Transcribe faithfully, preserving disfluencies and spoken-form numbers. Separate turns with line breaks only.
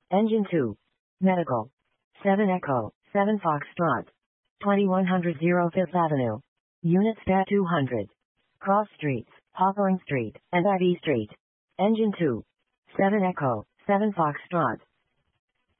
Engine two. Medical. seven Echo, seven Foxtrot. twenty-one hundred Fifth Avenue. Unit Stat two hundred. Cross Streets, Hawthorne Street, and Ivy Street. Engine two. seven Echo, seven Foxtrot.